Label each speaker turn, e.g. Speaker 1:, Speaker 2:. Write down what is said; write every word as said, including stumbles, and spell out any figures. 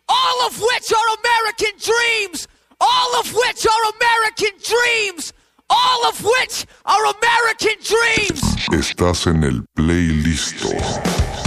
Speaker 1: all of which are American dreams, all of which are American dreams, all of which are American dreams.
Speaker 2: Estás en el playlist.